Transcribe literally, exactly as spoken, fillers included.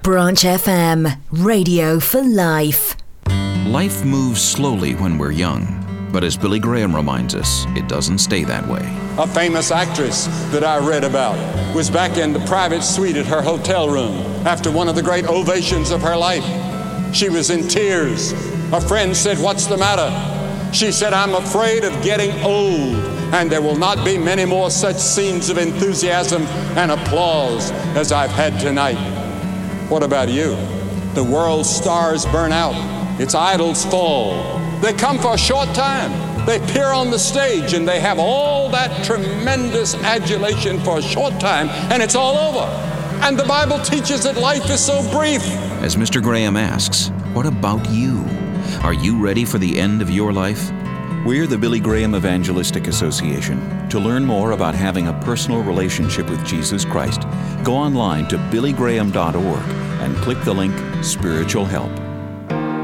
Branch F M, radio for life. Life moves slowly when we're young, but as Billy Graham reminds us, it doesn't stay that way. A famous actress that I read about was back in the private suite at her hotel room after one of the great ovations of her life. She was in tears. A friend said, "What's the matter?" She said, "I'm afraid of getting old, and there will not be many more such scenes of enthusiasm and applause as I've had tonight." What about you? The world's stars burn out. Its idols fall. They come for a short time. They appear on the stage and they have all that tremendous adulation for a short time, and it's all over. And the Bible teaches that life is so brief. As Mister Graham asks, what about you? Are you ready for the end of your life? We're the Billy Graham Evangelistic Association. To learn more about having a personal relationship with Jesus Christ, go online to billy graham dot org and click the link Spiritual Help.